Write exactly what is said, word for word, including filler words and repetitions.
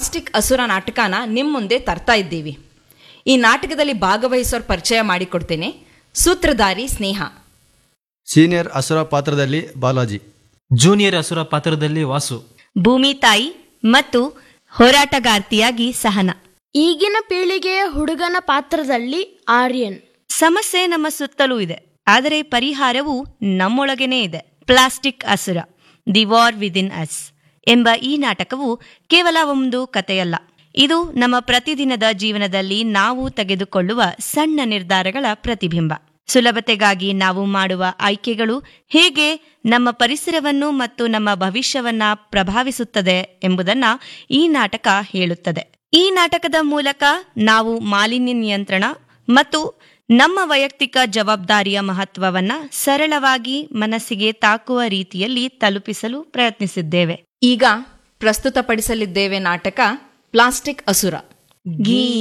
Plastic ಅಸುರ ನಾಟಕನ ನಿಮ್ಮ ಮುಂದೆ ತರ್ತಾ ಇದ್ದೀವಿ. ಈ ನಾಟಕದಲ್ಲಿ ಭಾಗವಹಿಸೋರ್ ಪರಿಚಯ ಮಾಡಿಕೊಡ್ತೇನೆ. ಸೂತ್ರಧಾರಿ ಸ್ನೇಹ, ಸೀನಿಯರ್ ಅಸುರ ಪಾತ್ರದಲ್ಲಿ ಬಾಲಾಜಿ, ಜೂನಿಯರ್ ಅಸುರ ಪಾತ್ರದಲ್ಲಿ ವಾಸು, ಭೂಮಿ ತಾಯಿ ಮತ್ತು ಹೋರಾಟಗಾರ್ತಿಯಾಗಿ ಸಹನ. ಈಗಿನ ಪೀಳಿಗೆಯ ಹುಡುಗನ ಪಾತ್ರದಲ್ಲಿ ಆರ್ಯನ್. ಸಮಸ್ಯೆ ನಮ್ಮ ಸುತ್ತಲೂ ಇದೆ, ಆದರೆ ಪರಿಹಾರವು ನಮ್ಮೊಳಗೇನೇ ಇದೆ. ಪ್ಲಾಸ್ಟಿಕ್ ಅಸುರ, ದಿ ವಾರ್ ವಿದಿನ್ ಅಸ್ ಎಂಬ ಈ ನಾಟಕವು ಕೇವಲ ಒಂದು ಕಥೆಯಲ್ಲ. ಇದು ನಮ್ಮ ಪ್ರತಿದಿನದ ಜೀವನದಲ್ಲಿ ನಾವು ತೆಗೆದುಕೊಳ್ಳುವ ಸಣ್ಣ ನಿರ್ಧಾರಗಳ ಪ್ರತಿಬಿಂಬ. ಸುಲಭತೆಗಾಗಿ ನಾವು ಮಾಡುವ ಆಯ್ಕೆಗಳು ಹೇಗೆ ನಮ್ಮ ಪರಿಸರವನ್ನು ಮತ್ತು ನಮ್ಮ ಭವಿಷ್ಯವನ್ನ ಪ್ರಭಾವಿಸುತ್ತದೆ ಎಂಬುದನ್ನ ಈ ನಾಟಕ ಹೇಳುತ್ತದೆ. ಈ ನಾಟಕದ ಮೂಲಕ ನಾವು ಮಾಲಿನ್ಯ ನಿಯಂತ್ರಣ ಮತ್ತು ನಮ್ಮ ವೈಯಕ್ತಿಕ ಜವಾಬ್ದಾರಿಯ ಮಹತ್ವವನ್ನ ಸರಳವಾಗಿ ಮನಸ್ಸಿಗೆ ತಾಕುವ ರೀತಿಯಲ್ಲಿ ತಲುಪಿಸಲು ಪ್ರಯತ್ನಿಸಿದ್ದೇವೆ. ಈಗ ಪ್ರಸ್ತುತಪಡಿಸಲಿದ್ದೇವೆ ನಾಟಕ ಪ್ಲಾಸ್ಟಿಕ್ ಅಸುರ. ಗೀ